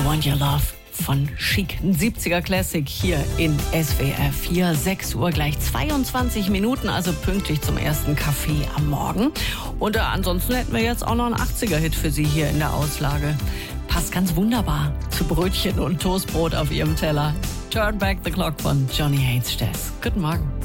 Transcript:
Want Your Love von Chic. Ein 70er Classic hier in SWR 4. 6 Uhr gleich 22 Minuten, also pünktlich zum ersten Kaffee am Morgen. Und ansonsten hätten wir jetzt auch noch einen 80er-Hit für Sie hier in der Auslage. Passt ganz wunderbar zu Brötchen und Toastbrot auf Ihrem Teller. Turn Back the Clock von Johnny Hates Jazz. Guten Morgen.